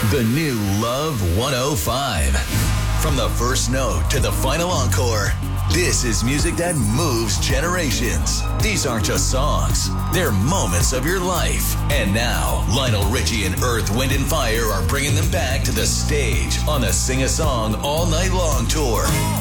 The new Love 105. From the first note to the final encore, this is music that moves generations. These aren't just songs, they're moments of your life. And now, Lionel Richie and Earth, Wind & Fire are bringing them back to the stage on the Sing a Song All Night Long tour.